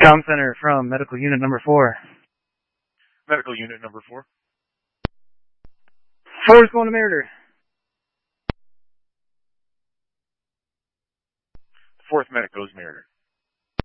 Comm Center from Medical Unit number 4. Medical Unit number 4. 4 is going to Meritor. 4th Medic goes Meritor.